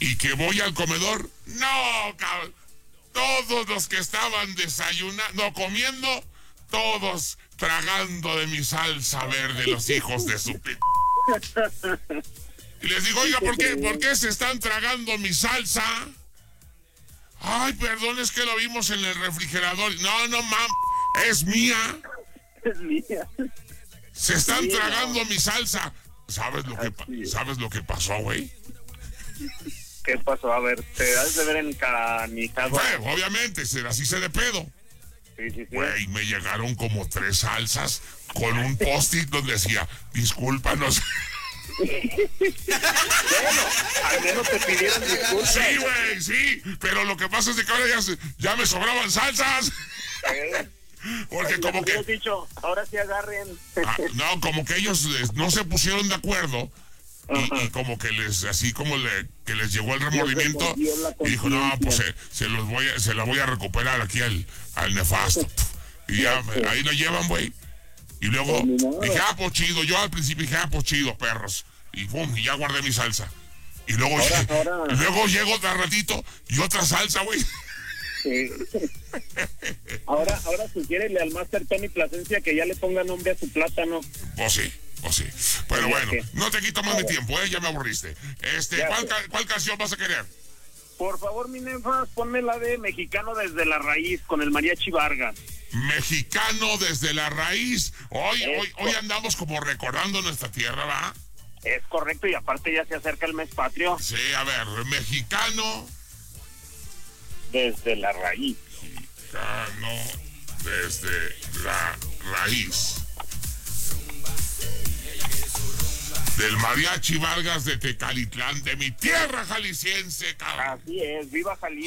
Y que voy al comedor, no, cabrón. Todos los que estaban desayunando, comiendo, todos tragando de mi salsa verde, los hijos de su p... Y les digo, oiga, ¿por qué se están tragando mi salsa? Ay, perdón, es que lo vimos en el refrigerador. No, mam, es mía. Es mía. Se están tragando mi salsa. ¿Sabes lo que pasó, güey? ¿Qué pasó? A ver, te das de ver encanijado. Obviamente, así se de pedo. Sí. Güey, me llegaron como 3 salsas con un post-it donde decía, discúlpanos. Bueno, al menos te pidieron disculpas. Sí, güey, sí. Pero lo que pasa es que ahora ya me sobraban salsas. Porque como que... dicho, ahora sí agarren. No, como que ellos no se pusieron de acuerdo. Y como que que les llegó el remordimiento y dijo, no, pues se la voy a recuperar aquí al nefasto. Y ya ahí lo llevan, güey. Y luego dije, pues chido. Yo al principio dije, pues chido, perros. Y pum, y ya guardé mi salsa. Y luego, luego llego otro ratito y otra salsa, güey. Sí. Ahora sugiérele al Master Tony Plasencia que ya le ponga nombre a su plátano. Pues sí. Pero bueno, no te quito más mi tiempo, ya me aburriste. ¿Cuál canción vas a querer? Por favor, mi nefas, ponme la de Mexicano desde la Raíz con el Mariachi Vargas. Mexicano desde la Raíz. Hoy andamos como recordando nuestra tierra, ¿va? Es correcto, y aparte ya se acerca el mes patrio. Sí, a ver, Mexicano desde la Raíz. Mexicano desde la Raíz. Del Mariachi Vargas de Tecalitlán, de mi tierra jalisciense, cabrón. Así es, viva Jalisco.